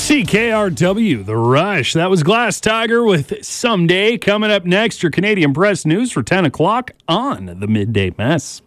CKRW, The Rush. That was Glass Tiger with Someday. Coming up next, your Canadian Press News for 10 o'clock on the Midday Mess.